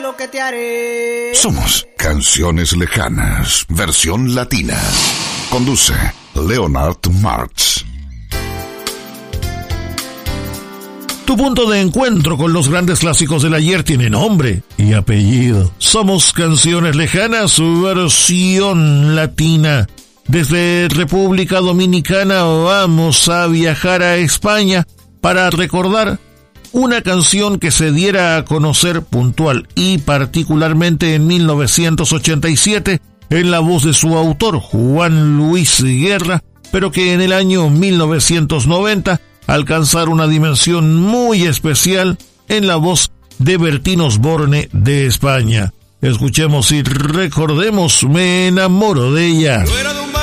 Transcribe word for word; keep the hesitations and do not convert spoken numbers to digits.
lo que te haré. Somos Canciones Lejanas, versión latina. Conduce Leonard Martz. Tu punto de encuentro con los grandes clásicos del ayer tiene nombre y apellido. Somos Canciones Lejanas, versión latina. Desde República Dominicana vamos a viajar a España para recordar una canción que se diera a conocer puntual y particularmente en mil novecientos ochenta y siete en la voz de su autor, Juan Luis Guerra, pero que en el año mil novecientos noventa alcanzara una dimensión muy especial en la voz de Bertín Osborne de España. Escuchemos y recordemos Me enamoro de ella.